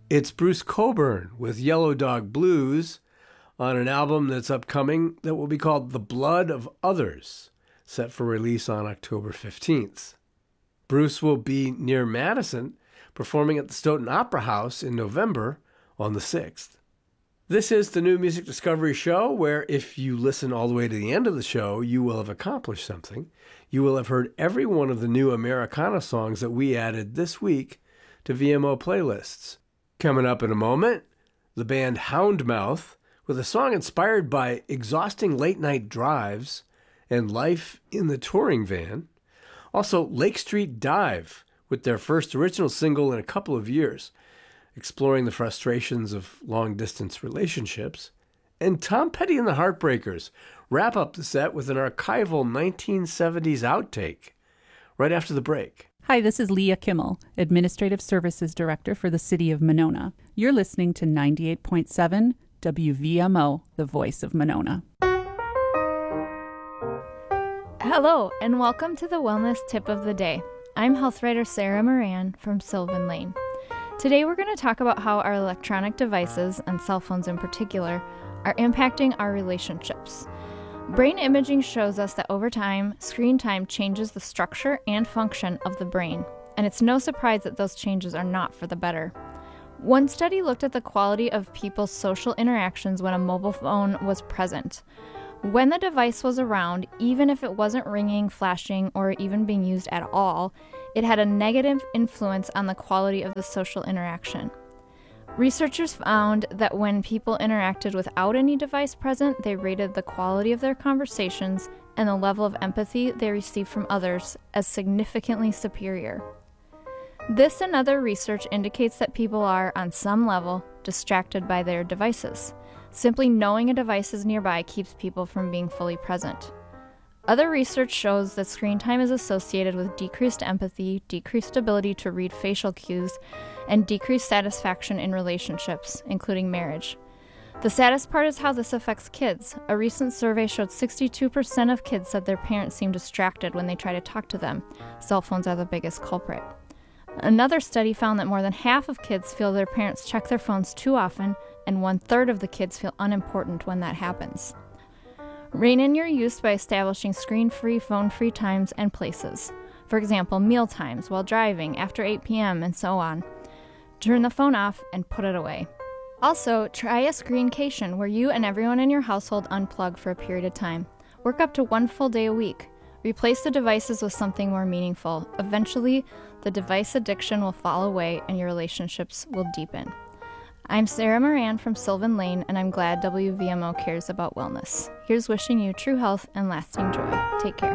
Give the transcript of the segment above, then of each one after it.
It's Bruce Cockburn with Yellow Dog Blues on an album that's upcoming that will be called The Blood of Others, set for release on October 15th. Bruce will be near Madison, performing at the Stoughton Opera House in November on the 6th. This is the New Music Discovery Show, where if you listen all the way to the end of the show, you will have accomplished something. You will have heard every one of the new Americana songs that we added this week to VMO playlists. Coming up in a moment, the band Houndmouth with a song inspired by exhausting late-night drives and life in the touring van. Also, Lake Street Dive with their first original single in a couple of years, exploring the frustrations of long-distance relationships. And Tom Petty and the Heartbreakers wrap up the set with an archival 1970s outtake right after the break. Hi, this is Leah Kimmel, Administrative Services Director for the City of Monona. You're listening to 98.7 WVMO, the voice of Monona. Hello, and welcome to the Wellness Tip of the Day. I'm health writer Sarah Moran from Sylvan Lane. Today we're going to talk about how our electronic devices, and cell phones in particular, are impacting our relationships. Brain imaging shows us that over time, screen time changes the structure and function of the brain, and it's no surprise that those changes are not for the better. One study looked at the quality of people's social interactions when a mobile phone was present. When the device was around, even if it wasn't ringing, flashing, or even being used at all, it had a negative influence on the quality of the social interaction. Researchers found that when people interacted without any device present, they rated the quality of their conversations and the level of empathy they received from others as significantly superior. This and other research indicates that people are, on some level, distracted by their devices. Simply knowing a device is nearby keeps people from being fully present. Other research shows that screen time is associated with decreased empathy, decreased ability to read facial cues, and decreased satisfaction in relationships, including marriage. The saddest part is how this affects kids. A recent survey showed 62% of kids said their parents seem distracted when they try to talk to them. Cell phones are the biggest culprit. Another study found that more than half of kids feel their parents check their phones too often, and 1/3 of the kids feel unimportant when that happens. Rein in your use by establishing screen-free, phone-free times and places. For example, meal times, while driving, after 8 p.m., and so on. Turn the phone off and put it away. Also, try a screencation where you and everyone in your household unplug for a period of time. Work up to 1 full day a week. Replace the devices with something more meaningful. Eventually, the device addiction will fall away and your relationships will deepen. I'm Sarah Moran from Sylvan Lane, and I'm glad WVMO cares about wellness. Here's wishing you true health and lasting joy. Take care.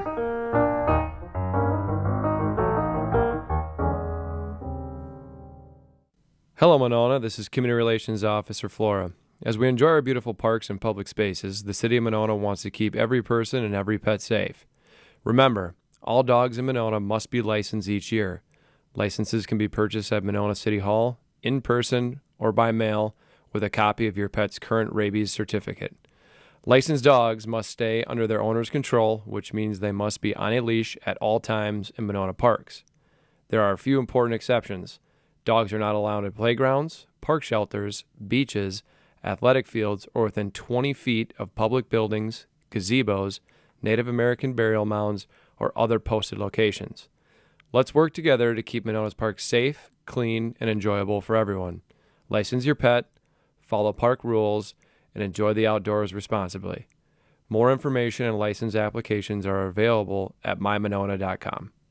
Hello, Monona. This is Community Relations Officer Flora. As we enjoy our beautiful parks and public spaces, the City of Monona wants to keep every person and every pet safe. Remember, all dogs in Monona must be licensed each year. Licenses can be purchased at Monona City Hall, in person, or by mail with a copy of your pet's current rabies certificate. Licensed dogs must stay under their owner's control, which means they must be on a leash at all times in Monona parks. There are a few important exceptions. Dogs are not allowed at playgrounds, park shelters, beaches, athletic fields, or within 20 feet of public buildings, gazebos, Native American burial mounds, or other posted locations. Let's work together to keep Monona's parks safe, clean, and enjoyable for everyone. License your pet, follow park rules, and enjoy the outdoors responsibly. More information and license applications are available at mymonona.com.